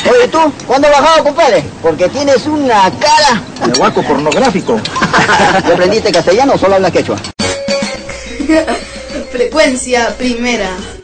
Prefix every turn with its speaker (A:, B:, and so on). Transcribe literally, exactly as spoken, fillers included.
A: Oye, ¿tú? ¿Cuándo has bajado, compadre? Porque tienes una cara...
B: de guaco pornográfico.
A: ¿Ya aprendiste castellano o solo hablas quechua?
C: Frecuencia primera.